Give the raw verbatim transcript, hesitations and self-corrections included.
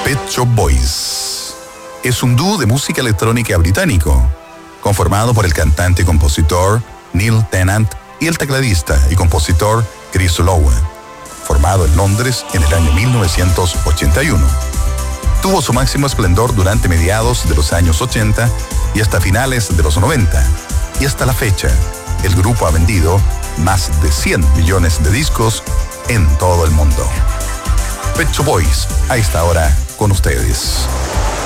Pet Shop Boys es un dúo de música electrónica británico, conformado por el cantante y compositor Neil Tennant y el tecladista y compositor Chris Lowe, formado en Londres en el año mil novecientos ochenta y uno. Tuvo su máximo esplendor durante mediados de los años ochenta y hasta finales de los noventa, y hasta la fecha, el grupo ha vendido más de cien millones de discos en todo el mundo. Pet Shop Boys, a esta hora con ustedes.